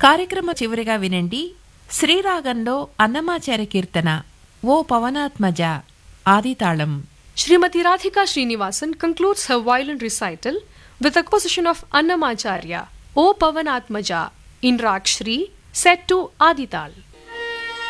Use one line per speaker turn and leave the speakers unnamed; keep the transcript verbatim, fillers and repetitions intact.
కార్యక్రమ చివరిగా వినండి శ్రీరాగంలో అన్నమాచార్య కీర్తన ఓ పవనాత్మజ ఆదితాళం.
Srimati Radhika Srinivasan concludes her violin recital with a composition of Annamacharya, O Pavanatmaja, in Rag Shri, set to Adital.